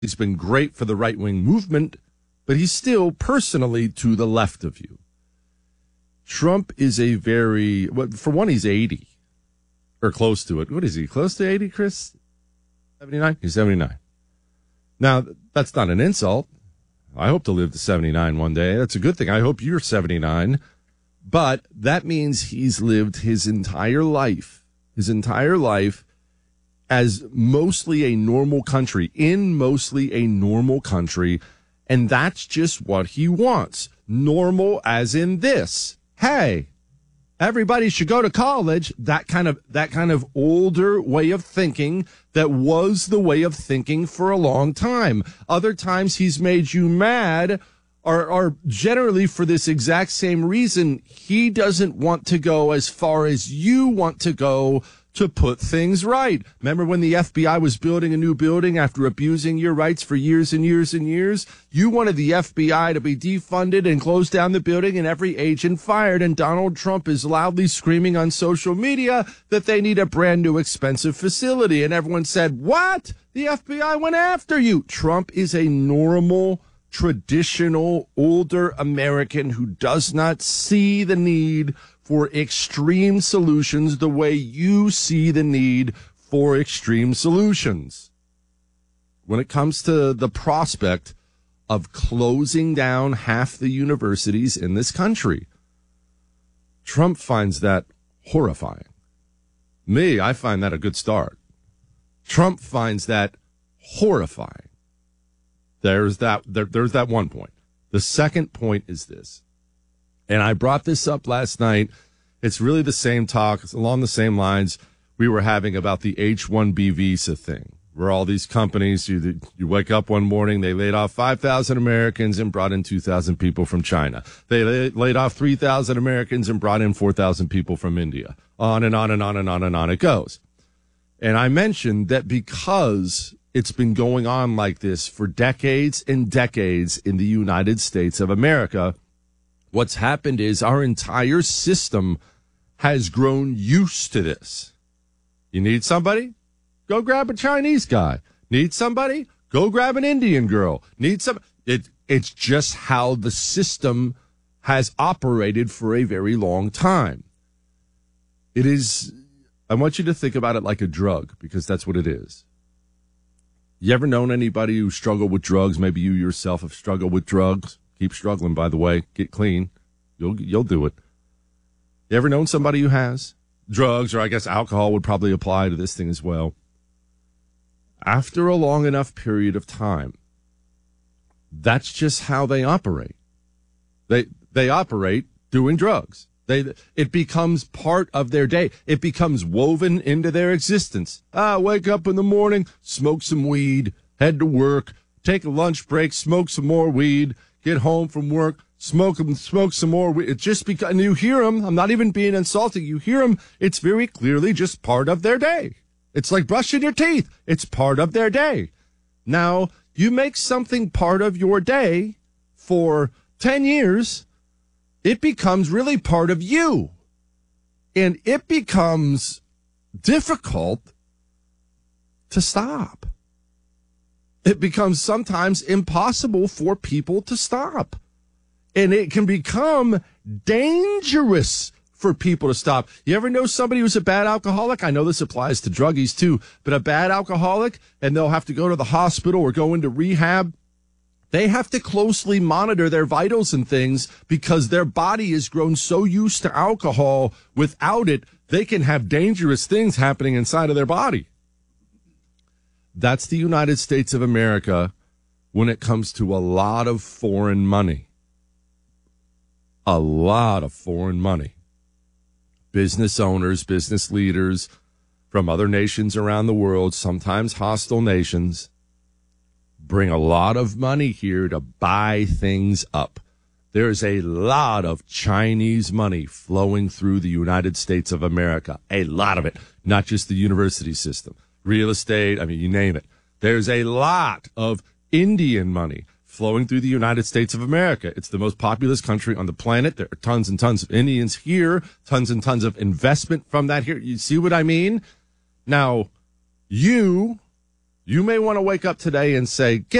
He's been great for the right-wing movement, but he's still personally to the left of you. Trump is for one, he's 80 or close to it. What is he, close to 80, Chris? 79? He's 79. Now, that's not an insult. I hope to live to 79 one day. That's a good thing. I hope you're 79. But that means he's lived his entire life as mostly a normal country, and that's just what he wants. Normal as in this. Hey, everybody should go to college. That kind of older way of thinking that was the way of thinking for a long time. Other times he's made you mad are generally for this exact same reason. He doesn't want to go as far as you want to go to put things right. Remember when the FBI was building a new building after abusing your rights for years and years and years? You wanted the FBI to be defunded and close down the building and every agent fired, and Donald Trump is loudly screaming on social media that they need a brand new expensive facility. And everyone said, what? The FBI went after you. Trump is a normal, traditional, older American who does not see the need for extreme solutions the way you see the need for extreme solutions. When it comes to the prospect of closing down half the universities in this country, Trump finds that horrifying. Me, I find that a good start. Trump finds that horrifying. There's that one point. The second point is this. And I brought this up last night. It's really the same talk. It's along the same lines we were having about the H-1B visa thing, where all these companies, you wake up one morning, they laid off 5,000 Americans and brought in 2,000 people from China. They laid off 3,000 Americans and brought in 4,000 people from India. On and on and on and on and on it goes. And I mentioned that because it's been going on like this for decades and decades in the United States of America, what's happened is our entire system has grown used to this. You need somebody? Go grab a Chinese guy. Need somebody? Go grab an Indian girl. It's just how the system has operated for a very long time. It is, I want you to think about it like a drug, because that's what it is. You ever known anybody who struggled with drugs? Maybe you yourself have struggled with drugs. Keep struggling, by the way. Get clean. You'll do it. You ever known somebody who has? Drugs, or I guess alcohol would probably apply to this thing as well. After a long enough period of time, that's just how they operate. They operate doing drugs. It becomes part of their day. It becomes woven into their existence. Wake up in the morning, smoke some weed, head to work, take a lunch break, smoke some more weed, get home from work, smoke some more weed. It just and you hear them. I'm not even being insulting. You hear them. It's very clearly just part of their day. It's like brushing your teeth. It's part of their day. Now, you make something part of your day for 10 years, it becomes really part of you. And it becomes difficult to stop. It becomes sometimes impossible for people to stop. And it can become dangerous for people to stop. You ever know somebody who's a bad alcoholic? I know this applies to druggies too, but a bad alcoholic, and they'll have to go to the hospital or go into rehab. They have to closely monitor their vitals and things because their body has grown so used to alcohol. Without it, they can have dangerous things happening inside of their body. That's the United States of America when it comes to a lot of foreign money. A lot of foreign money. Business owners, business leaders from other nations around the world, sometimes hostile nations, bring a lot of money here to buy things up. There's a lot of Chinese money flowing through the United States of America. A lot of it, not just the university system, real estate, I mean, you name it. There's a lot of Indian money flowing through the United States of America. It's the most populous country on the planet. There are tons and tons of Indians here, tons and tons of investment from that here. You see what I mean? Now, you You may want to wake up today and say,